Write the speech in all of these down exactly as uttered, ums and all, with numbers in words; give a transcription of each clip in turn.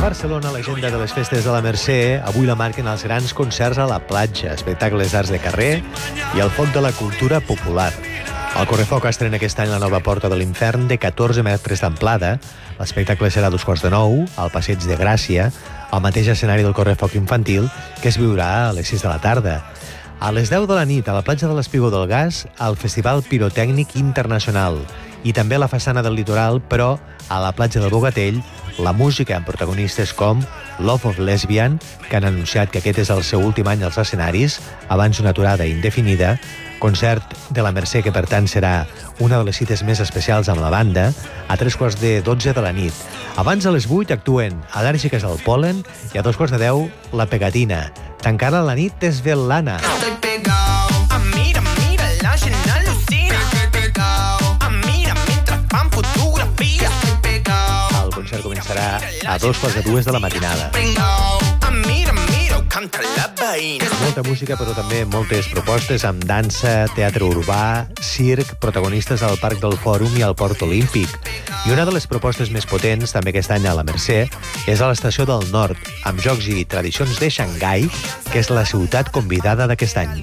Barcelona, l'agenda de les festes de la Mercè avui la marquen els grans concerts a la platja, espectacles d'arts de carrer i el foc de la cultura popular. El Correfoc estrena aquest any la nova Porta de l'Infern de catorze metres d'amplada. L'espectacle serà a dos quarts de nou, al Passeig de Gràcia, al mateix escenari del Correfoc infantil, que es viurà a les sis de la tarda. A les deu de la nit, a la platja de l'Espigó del Gas, al Festival Pirotècnic Internacional. I també a la façana del litoral, però a la platja del Bogatell, la música amb protagonistes com Love of Lesbian, que han anunciat que aquest és el seu últim any als escenaris, abans d'una aturada indefinida, concert de la Mercè que per tant serà una de les cites més especials amb la banda, a tres quarts de dotze de la nit. Abans a les vuit actuen Al·lèrgiques al pol·len i a dos quarts de deu La Pegatina. Tancarà la nit Desvelana. El concert començarà a dos quarts de dues de la matinada. Molta música, però també moltes propostes amb dansa, teatre urbà, circ, protagonistes al Parc del Fòrum i al Port Olímpic. I una de les propostes més potents, també aquest any a la Mercè, és a l'Estació del Nord, amb jocs i tradicions de Xangai, que és la ciutat convidada d'aquest any.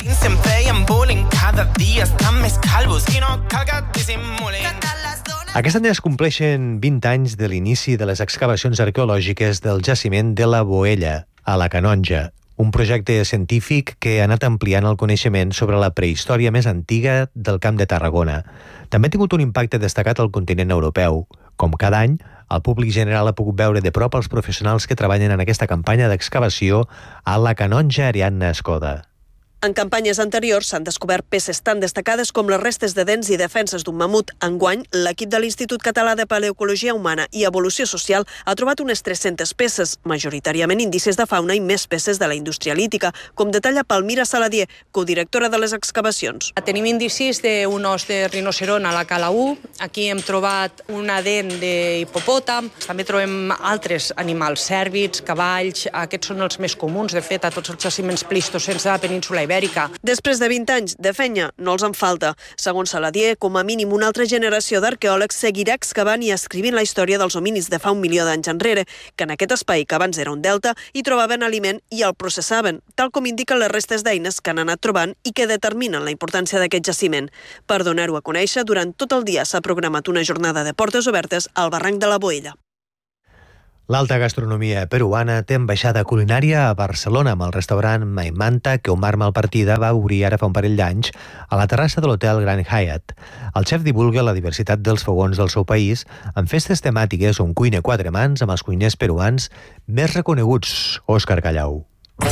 Aquest any es compleixen vint anys de l'inici de les excavacions arqueològiques del jaciment de la Boella, a la Canonja, un projecte científic que ha anat ampliant el coneixement sobre la prehistòria més antiga del Camp de Tarragona. També ha tingut un impacte destacat al continent europeu. Com cada any, el públic general ha pogut veure de prop els professionals que treballen en aquesta campanya d'excavació a la Canonja Ariadna Escoda. En campanyes anteriors s'han descobert peces tan destacades com les restes de dents i defenses d'un mamut. Enguany, l'equip de l'Institut Català de Paleoecologia Humana i Evolució Social ha trobat unes tres-centes peces, majoritàriament indicis de fauna i més peces de la indústria lítica, com detalla Palmira Saladier, codirectora de les excavacions. Tenim indicis d'un os de rinoceront a la Cala u, aquí hem trobat una dent d'hipopòtam, també trobem altres animals, cèrvids, cavalls, aquests són els més comuns, de fet, a tots els jaciments plistocens de la península Ibèrica. Després de vint anys de feina, no els en falta. Segons Saladier, com a mínim una altra generació d'arqueòlegs seguirà excavant i escrivint la història dels homínids de fa un milió d'anys enrere, que en aquest espai, que abans era un delta, hi trobaven aliment i el processaven, tal com indiquen les restes d'eines que han anat trobant i que determinen la importància d'aquest jaciment. Per donar-ho a conèixer, durant tot el dia s'ha programat una jornada de portes obertes al barranc de la Boella. L'alta gastronomia peruana té ambaixada culinària a Barcelona amb el restaurant Maimanta, que Omar Malpartida va obrir ara fa un parell d'anys a la terrassa de l'hotel Grand Hyatt. El xef divulga la diversitat dels fogons del seu país amb festes temàtiques on cuina quatre mans amb els cuiners peruans més reconeguts. Òscar Callau.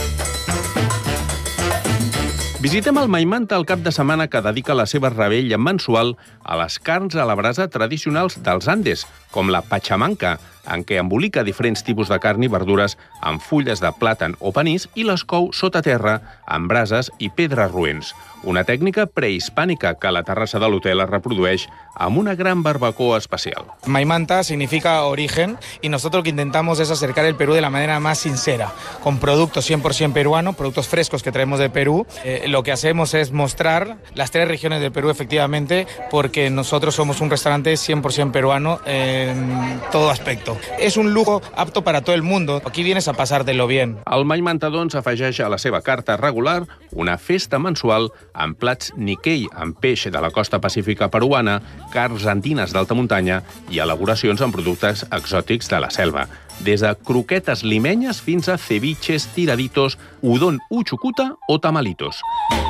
Visitem el Maimanta el cap de setmana que dedica la seva revetlla mensual a les carns a la brasa tradicionals dels Andes, com la pachamanca, en què embolica diferents tipus de carn i verdures amb fulles de plàtan o panís i les cou sota terra amb brases i pedres roents. Una tècnica prehispànica que la terrassa de l'hotel es reprodueix amb una gran barbacoa especial. Maimanta significa origen y nosotros lo que intentamos es acercar el Perú de la manera más sincera, con productos cien por ciento peruanos, productos frescos que traemos de Perú. Eh, lo que hacemos es mostrar las tres regiones del Perú efectivamente, porque nosotros somos un restaurante cien por ciento peruano en todo aspecto. És un lujo apto para todo el mundo. Aquí vienes a pasártelo bien. El Maimanta, doncs, afegeix a la seva carta regular una festa mensual amb plats Nikkei, amb peix de la costa pacífica peruana, carns andines d'alta muntanya i elaboracions amb productes exòtics de la selva. Des de croquetes limenyes fins a ceviches, tiraditos, udon uchucuta o tamalitos.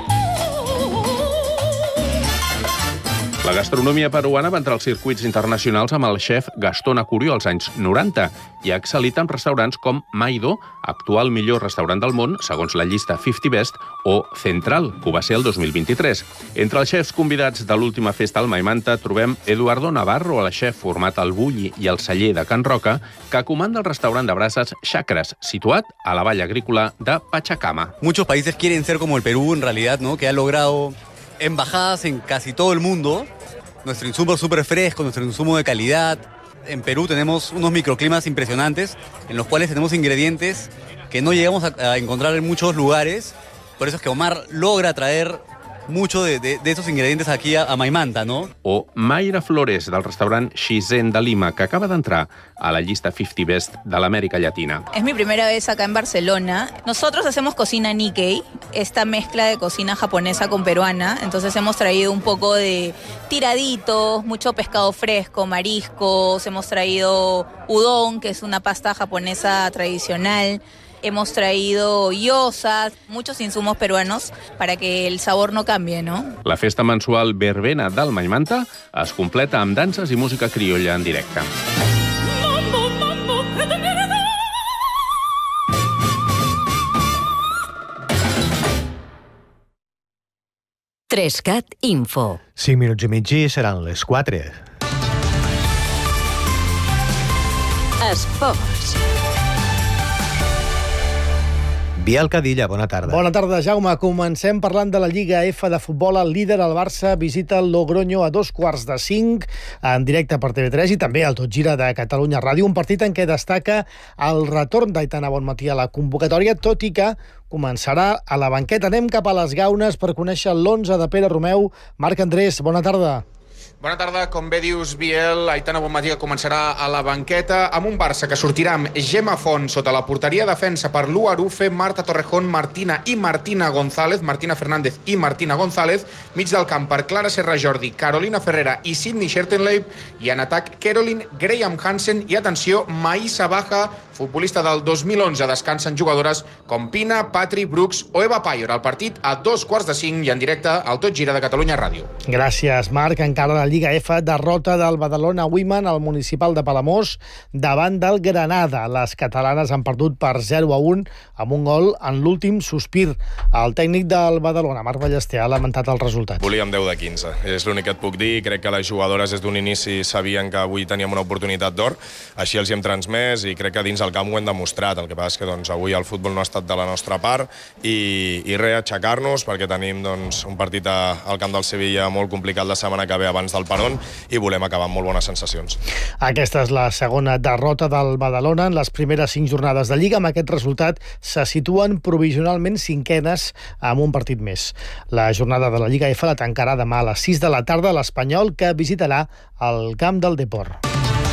La gastronomia peruana va entrar als circuits internacionals amb el xef Gastón Acurio als anys noranta i ha excel·lit en restaurants com Maido, actual millor restaurant del món, segons la llista cinquanta Best, o Central, que ho va ser el dos mil vint-i-tres. Entre els xefs convidats de l'última festa al Maimanta trobem Eduardo Navarro, el xef format al Bulli i al celler de Can Roca, que comanda el restaurant de brases Chacras, situat a la vall agrícola de Pachacama. Muchos países quieren ser como el Perú, en realidad, ¿no? Que ha logrado embajadas en casi todo el mundo. Nuestro insumo es súper fresco, nuestro insumo de calidad. En Perú tenemos unos microclimas impresionantes en los cuales tenemos ingredientes que no llegamos a, a encontrar en muchos lugares. Por eso es que Omar logra traer mucho de, de, de esos ingredientes aquí a, a Maimanta, ¿no? O Mayra Flores, del restaurant Chizen de Lima, que acaba d'entrar a la llista cincuenta Best de l'Amèrica Llatina. Es mi primera vez acá en Barcelona. Nosotros hacemos cocina Nikkei, esta mezcla de cocina japonesa con peruana. Entonces hemos traído un poco de tiraditos, mucho pescado fresco, mariscos. Hemos traído udon, que es una pasta japonesa tradicional. Hemos traído gyozas, muchos insumos peruanos para que el sabor no cambie, ¿no? La festa mensual Verbena del Maimanta es completa amb danses i música criolla en directe. Trescat Info. Cinc minuts i mig i seran les quatre. Esports. Biel Cadilla, bona tarda. Bona tarda, Jaume. Comencem parlant de la Lliga F de futbol. El líder, el Barça, visita el Logroño a dos quarts de cinc, en directe per T V tres i també al Tot Gira de Catalunya Ràdio. Un partit en què destaca el retorn d'Aitana Bonmatí a la convocatòria, tot i que començarà a la banqueta. Anem cap a les Gaunes per conèixer l'onze de Pere Romeu. Marc Andrés, bona tarda. Bona tarda, com bé dius, Biel, Aitana Bonmatí començarà a la banqueta amb un Barça que sortirà amb Gemma Font sota la porteria, defensa per Lu Arufe, Marta Torrejón, Martina i Martina González, Martina Fernández i Martina González, mig del camp per Clara Serra Jordi, Carolina Ferrera i Sydney Schertenleib, i en atac Caroline Graham Hansen i, atenció, Maïssa Baja, futbolista del dos mil onze. Descansen jugadores com Pina, Patri, Brooks o Eva Payor. El partit a dos quarts de cinc i en directe al Tot Gira de Catalunya Ràdio. Gràcies, Marc. Encara la Lliga F, derrota del Badalona Women al municipal de Palamós davant del Granada. Les catalanes han perdut per zero a un amb un gol en l'últim sospir. El tècnic del Badalona, Marc Ballester, ha lamentat el resultat. Volíem deu de quinze, és l'únic que et puc dir. Crec que les jugadores des d'un inici sabien que avui teníem una oportunitat d'or, així els hi hem transmès i crec que dins el camp ho hem demostrat. El que passa és que doncs, avui el futbol no ha estat de la nostra part i, i res, aixecar-nos perquè tenim doncs, un partit a, al camp del Sevilla molt complicat la setmana que ve abans del Peron i volem acabar amb molt bones sensacions. Aquesta és la segona derrota del Badalona en les primeres cinc jornades de Lliga. Amb aquest resultat se situen provisionalment cinquenes amb un partit més. La jornada de la Lliga F la tancarà demà a les sis de la tarda l'Espanyol, que visitarà el camp del Depor.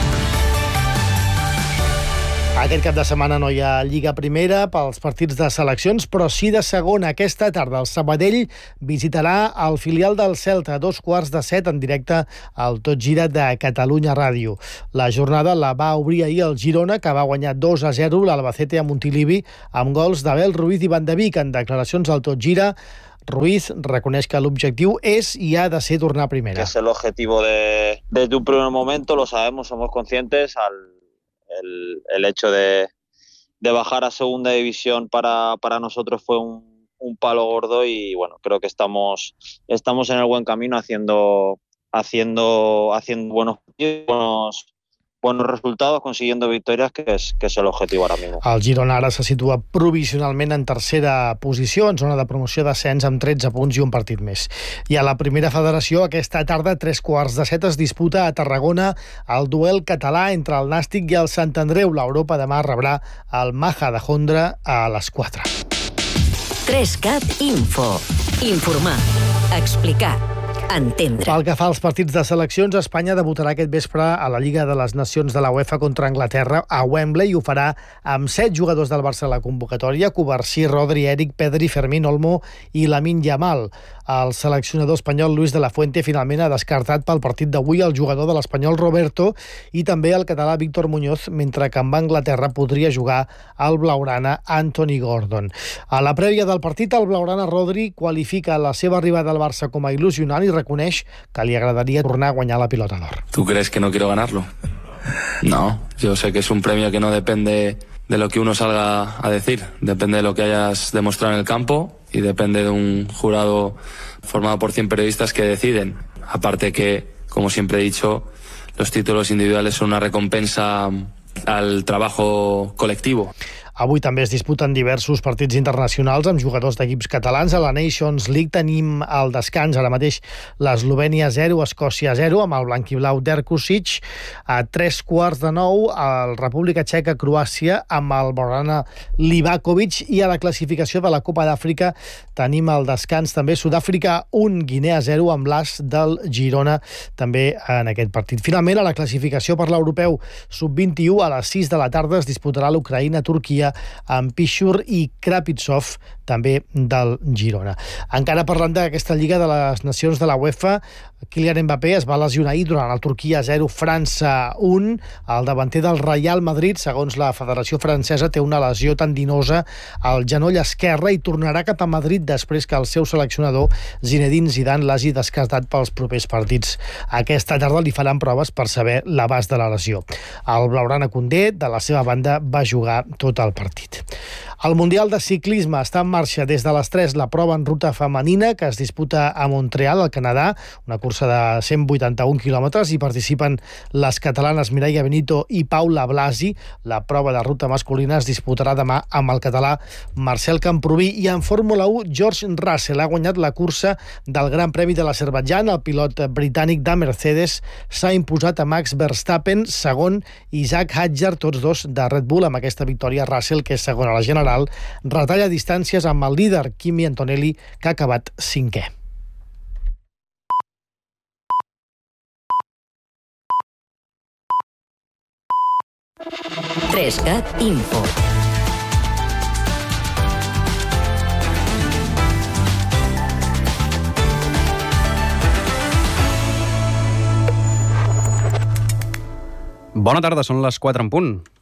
Aquest cap de setmana no hi ha Lliga Primera pels partits de seleccions, però sí de segona. Aquesta tarda el Sabadell visitarà el filial del Celta a dos quarts de set en directe al Tot Gira de Catalunya Ràdio. La jornada la va obrir ahir el Girona, que va guanyar dos a zero l'Albacete a Montilivi amb gols d'Abel Ruiz i Van de Vic. En declaracions al Tot Gira, Ruiz reconeix que l'objectiu és i ha de ser tornar a primera. Es el objetivo de, desde un primer momento, lo sabemos, somos conscientes al El, el hecho de, de bajar a segunda división para, para nosotros fue un, un palo gordo y bueno, creo que estamos, estamos en el buen camino haciendo, haciendo, haciendo buenos, buenos, buenos resultados, consiguiendo victorias, que és, que és l'objectiu ara mismo. El Girona ara se situa provisionalment en tercera posició, en zona de promoció d'ascens amb tretze punts i un partit més. I a la primera federació, aquesta tarda, a tres quarts de set, es disputa a Tarragona el duel català entre el Nàstic i el Sant Andreu. L'Europa demà rebrà el Maja de Jondra a les quatre. Trescat Info. Informar. Explicar. Entendre. Pel que fa als partits de seleccions, Espanya debutarà aquest vespre a la Lliga de les Nacions de la UEFA contra Anglaterra a Wembley i ho farà amb set jugadors del Barça a la convocatòria: Covarsí, Rodri, Eric, Pedri, Fermín, Olmo i Lamine Yamal. El seleccionador espanyol Luis de la Fuente finalment ha descartat pel partit d'avui el jugador de l'Espanyol Roberto i també el català Víctor Muñoz, mentre que amb Anglaterra podria jugar el blaugrana Anthony Gordon. A la prèvia del partit, el blaugrana Rodri qualifica la seva arribada al Barça com a il·lusionant i reconeix que li agradaria tornar a guanyar la pilota d'or. ¿Tú crees que no quiero ganarlo? No, yo sé que es un premio que no depende de lo que uno salga a decir, depende de lo que hayas demostrado en el campo y depende de un jurado formado por cien periodistas que deciden. Aparte que, como siempre he dicho, los títulos individuales son una recompensa al trabajo colectivo. Avui també es disputen diversos partits internacionals amb jugadors d'equips catalans. A la Nations League tenim el descans, ara mateix l'Eslovènia zero, Escòcia zero, amb el blanquiblau d'Erkusic. A tres quarts de nou, el República Txeca, Croàcia, amb el Borana Livakovic. I a la classificació de la Copa d'Àfrica tenim el descans també Sud-àfrica un, Guinea zero, amb l'as del Girona també en aquest partit. Finalment, a la classificació per l'europeu sub vint-i-u, a les sis de la tarda es disputarà l'Ucraïna-Turquia amb Pichur i Krapitsov, també del Girona. Encara parlant d'aquesta Lliga de les Nacions de la UEFA, Kylian Mbappé es va lesionar ahir durant el Turquia zero, França un. El davanter del Real Madrid, segons la Federació Francesa, té una lesió tendinosa al genoll esquerre i tornarà cap a Madrid després que el seu seleccionador Zinedine Zidane l'hagi descartat pels propers partits. Aquesta tarda li faran proves per saber l'abast de la lesió. El blaugrana Koundé, de la seva banda, va jugar tot el partit. El Mundial de Ciclisme està en marxa des de les tres, la prova en ruta femenina que es disputa a Montreal, al Canadà, una cursa de cent vuitanta-un quilòmetres. Hi participen les catalanes Mireia Benito i Paula Blasi. La prova de ruta masculina es disputarà demà amb el català Marcel Camproví. I en Fórmula u, George Russell ha guanyat la cursa del Gran Premi de l'Azerbaidjan. El pilot britànic de Mercedes s'ha imposat a Max Verstappen, segon, i Isaac Hadjar, tots dos de Red Bull. Amb aquesta victòria, Russell, que és segon a la general, retalla distàncies amb el líder Kimi Antonelli, que ha acabat cinquè. tres cat Info. Bona tarda, són les quatre en punt.